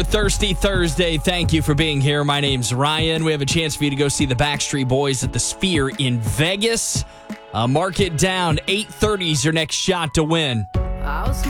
Thirsty Thursday. Thank you for being here. My name's Ryan. We have a chance for you to go see the Backstreet Boys at the Sphere in Vegas. Mark it down. 8:30 is your next shot to win.